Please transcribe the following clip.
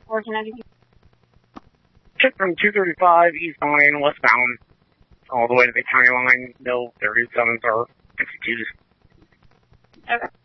for Connecticut. Check from 235 eastbound, westbound, all the way to the county line. No 37s or 52s. Okay.